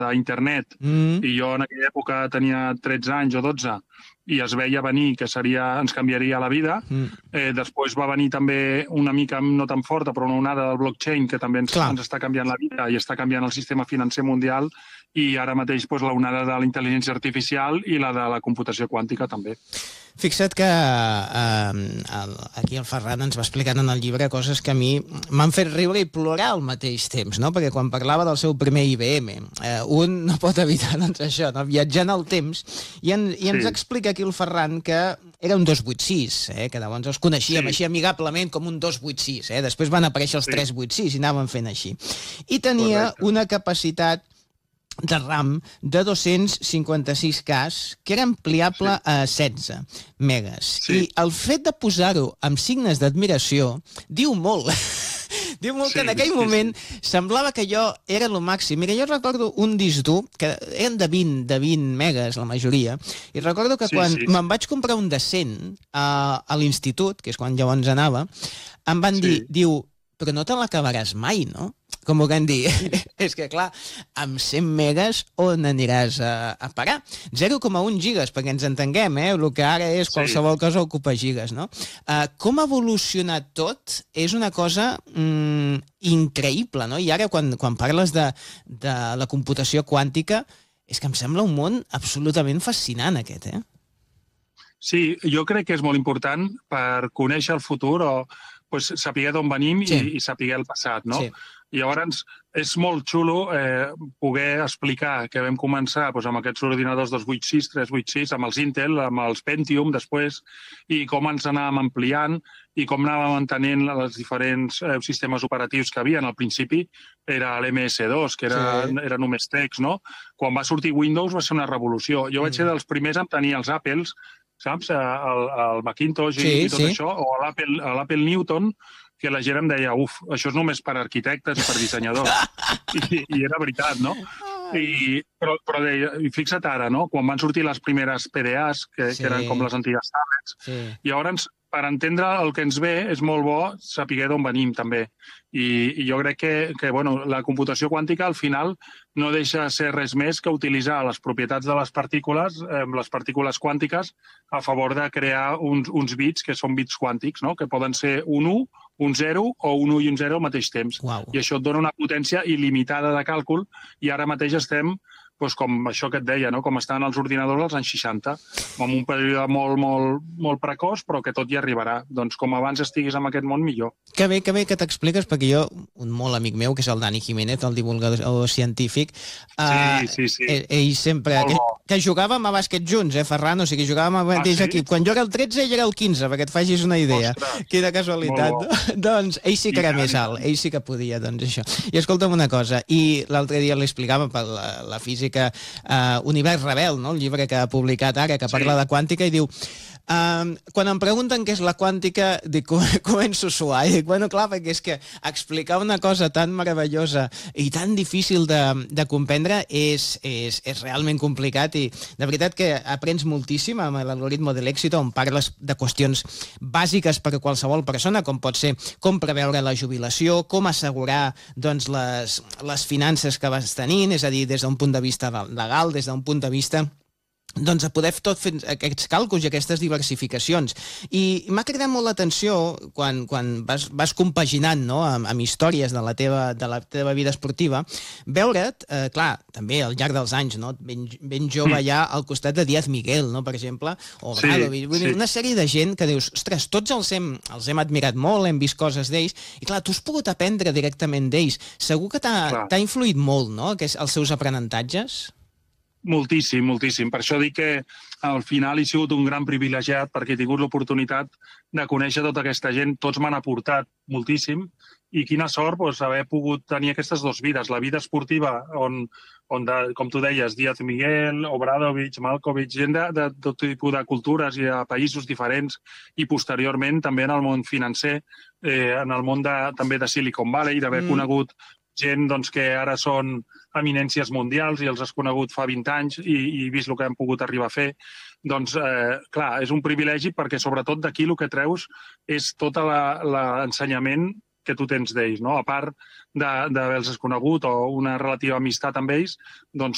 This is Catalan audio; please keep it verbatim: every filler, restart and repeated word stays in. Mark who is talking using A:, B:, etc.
A: d'internet,
B: Mm.
A: i jo en aquella època tenia tretze anys o dotze, i es veia venir que seria, ens canviaria la vida.
B: Mm.
A: Eh, després va venir també una mica no tan forta, però una onada del blockchain, que també ens,
B: Clar.
A: ens està canviant la vida i està canviant el sistema financer mundial, i ara mateix doncs, la onada de la intel·ligència artificial i la de la computació quàntica també.
B: Fixa't que eh, el, aquí el Ferran ens va explicant en el llibre coses que a mi m'han fet riure i plorar al mateix temps, no? Perquè quan parlava del seu primer I B M, eh, un no pot evitar doncs, això, no? Viatjar en el temps, i, en, i ens
A: Sí.
B: explica aquí el Ferran que era un dos vuit sis, eh? Que llavors els coneixíem
A: Sí.
B: així amigablement com un dos vuit sis, eh? Després van aparèixer els
A: Sí.
B: tres vuit sis i anaven fent així. I tenia
A: Correcte.
B: una capacitat de RAM de dos-cents cinquanta-sis K, que era ampliable
A: Sí.
B: a setze megas.
A: Sí.
B: I el fet de posar-ho amb signes d'admiració diu molt. Diu molt
A: Sí,
B: que en aquell
A: sí,
B: moment semblava que jo era el màxim. Mira, jo recordo un disc dur, que eren de vint, de vint megas la majoria, i recordo que
A: Sí,
B: quan
A: sí.
B: me'n vaig comprar un de cent a, a l'institut, que és quan llavors anava, em van
A: Sí.
B: dir, diu, però no te l'acabaràs mai, no? Com ho van dir. És que, clar, amb cent megas on aniràs a, a parar? zero coma un gigas, perquè ens entenguem, eh? El que ara és qualsevol cosa ocupa gigas, no? Uh, com ha evolucionat tot és una cosa mm, increïble, no? I ara, quan, quan parles de, de la computació quàntica, és que em sembla un món absolutament fascinant, aquest, eh?
A: Sí, jo crec que és molt important per conèixer el futur o pues, saber d'on venim
B: Sí.
A: i, i saber el passat, no?
B: Sí.
A: I llavors és molt xulo eh, poder explicar que vam començar doncs, amb aquests ordinadors dos vuit sis, tres vuit sis, amb els Intel, amb els Pentium després, i com ens anàvem ampliant i com anàvem entenent els diferents eh, sistemes operatius que havia. Al principi era l'M S dos, que era,
B: Sí.
A: era només text, no? Quan va sortir Windows va ser una revolució. Jo vaig
B: Mm.
A: ser dels primers en tenir els Apples, saps? El, el Macintosh i,
B: Sí,
A: i tot
B: sí.
A: això, o l'Apple l'Apple Newton, que la gent em deia, uf, això és només per arquitectes i per dissenyadors. I, i era veritat, no? I, però, però deia, i fixa't ara, no? Quan van sortir les primeres P D As, que,
B: Sí.
A: que eren com les antigues tablets,
B: Sí.
A: llavors, per entendre el que ens ve, és molt bo saber d'on venim, també. I, i jo crec que, que bueno, la computació quàntica, al final, no deixa de ser res més que utilitzar les propietats de les partícules, eh, les partícules quàntiques, a favor de crear uns, uns bits que són bits quàntics, no? Que poden ser un u, un zero o un u i un zero al mateix temps.
B: Uau.
A: I això et dona una potència il·limitada de càlcul, i ara mateix estem doncs com això que et deia, no? Com estaven els ordinadors als anys seixanta, amb un període molt, molt, molt precoç, però que tot hi arribarà. Doncs com abans estiguis en aquest món, millor.
B: Que bé, que bé que t'expliques, perquè jo, un molt amic meu, que és el Dani Jiménez, el divulgador científic,
A: Sí, sí, sí.
B: ell, ell sempre...
A: Molt
B: Que,
A: bo.
B: que jugàvem a bàsquet junts, eh, Ferran? O sigui, jugàvem al mateix
A: sí?
B: equip. Quan jo era el tretze, ell era el quinze, perquè et facis una idea.
A: Ostres,
B: Quina casualitat.
A: molt bo.
B: Doncs ell sí que
A: I
B: era
A: tant,
B: més
A: i
B: alt,
A: tant.
B: ell sí que podia, doncs això. I escolta'm una cosa, i l'altre dia li explicava per la, la física eh, Univers Rebel, no? El llibre que ha publicat ara, que
A: Sí.
B: parla de quàntica, i diu... Um, quan em pregunten què és la quàntica, dic, començo a suar. I dic, bueno, clar, perquè és que explicar una cosa tan meravellosa i tan difícil de, de comprendre és, és, és realment complicat, i de veritat que aprens moltíssim amb l'algoritme de l'èxit, on parles de qüestions bàsiques per a qualsevol persona, com pot ser com preveure la jubilació, com assegurar doncs, les, les finances que vas tenint, és a dir, des d'un punt de vista legal, des d'un punt de vista doncs a poder tot fer aquests càlculs i aquestes diversificacions. I m'ha cridat molt l'atenció quan, quan vas, vas compaginant, no, amb, amb històries de la, teva, de la teva vida esportiva, veure't, eh, clar, també al llarg dels anys, no, ben, ben jove
A: Mm.
B: ja al costat de Díaz Miguel, no, per exemple, o
A: Sí,
B: Bradovic, vull dir,
A: sí.
B: una sèrie de gent que dius, ostres, tots els hem, els hem admirat molt, hem vist coses d'ells, i clar, tu has pogut aprendre directament d'ells. Segur que t'ha
A: Clar.
B: t'ha influït molt, no?, aquests, els seus aprenentatges?
A: Moltíssim, moltíssim. Per això dic que al final he sigut un gran privilegiat, perquè he tingut l'oportunitat de conèixer tota aquesta gent. Tots m'han aportat moltíssim, i quina sort doncs, haver pogut tenir aquestes dues vides. La vida esportiva, on, on de, com tu deies, Díaz Miguel, Obradovic, Malkovich, gent de, de tot tipus de cultures i de països diferents, i posteriorment també en el món financer, eh, en el món de, també de Silicon Valley, d'haver
B: Mm.
A: mm. conegut gent doncs, que ara són eminències mundials i els has conegut fa vint anys i, i vist el que han pogut arribar a fer. Doncs, eh, clar, és un privilegi, perquè sobretot d'aquí el que treus és tot l'ensenyament que tu tens d'ells, no? A part d'haver-los conegut o una relativa amistat amb ells, doncs